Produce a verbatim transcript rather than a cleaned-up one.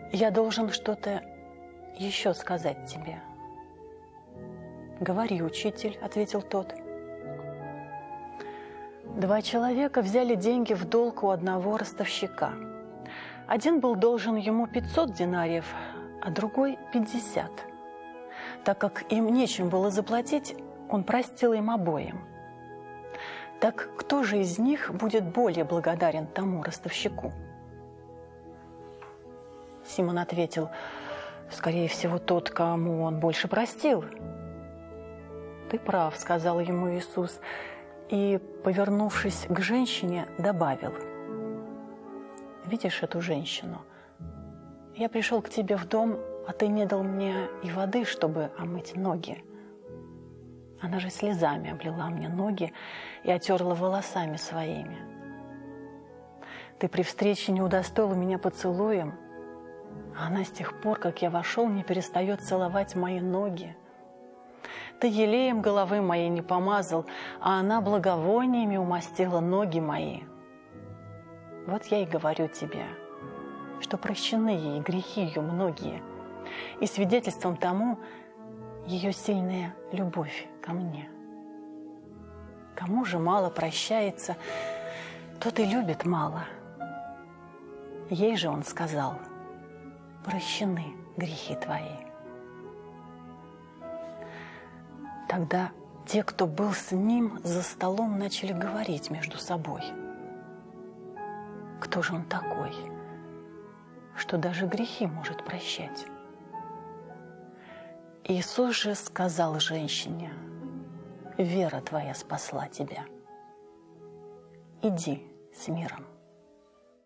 я должен что-то еще сказать тебе. «Говори, учитель», — ответил тот. Два человека взяли деньги в долг у одного ростовщика. Один был должен ему пятьсот динариев, а другой – пятьдесят. Так как им нечем было заплатить, он простил им обоим. Так кто же из них будет более благодарен тому ростовщику? Симон ответил: скорее всего, тот, кому он больше простил. «Ты прав», — сказал ему Иисус, и, повернувшись к женщине, добавил: «Видишь эту женщину? Я пришел к тебе в дом, а ты не дал мне и воды, чтобы омыть ноги. Она же слезами облила мне ноги и отерла волосами своими. Ты при встрече не удостоила меня поцелуем, а она с тех пор, как я вошел, не перестает целовать мои ноги. Ты елеем головы моей не помазал, а она благовониями умастила ноги мои. Вот я и говорю тебе, что прощены ей грехи ее многие, и свидетельством тому ее сильная любовь ко мне. Кому же мало прощается, тот и любит мало. Ей же он сказал: прощены грехи твои». Тогда те, кто был с ним за столом, начали говорить между собой: кто же он такой, что даже грехи может прощать? Иисус же сказал женщине: вера твоя спасла тебя. Иди с миром.